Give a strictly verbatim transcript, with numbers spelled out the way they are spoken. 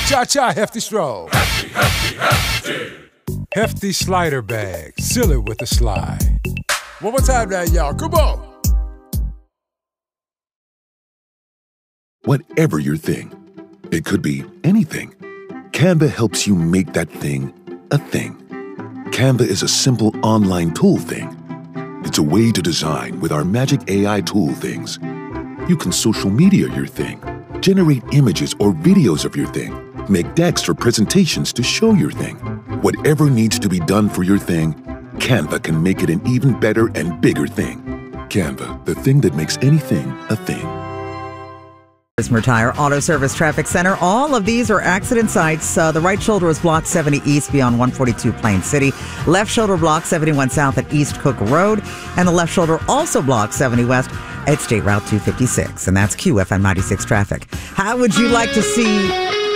Cha-cha, Hefty Stroll. Hefty, hefty, hefty. Hefty slider bag. Seal it with a slide. One more time now, y'all. Come on. Whatever your thing, it could be anything. Canva helps you make that thing a thing. Canva is a simple online tool thing. It's a way to design with our magic A I tool things. You can social media your thing, generate images or videos of your thing, make decks or presentations to show your thing. Whatever needs to be done for your thing, Canva can make it an even better and bigger thing. Canva, the thing that makes anything a thing. Tire Auto Service Traffic Center. All of these are accident sites. Uh, the right shoulder is blocked seventy east beyond one forty-two Plain City. Left shoulder blocked seventy-one south at East Cook Road. And the left shoulder also blocked seventy west at State Route two fifty-six. And that's Q F M ninety-six traffic. How would you like to see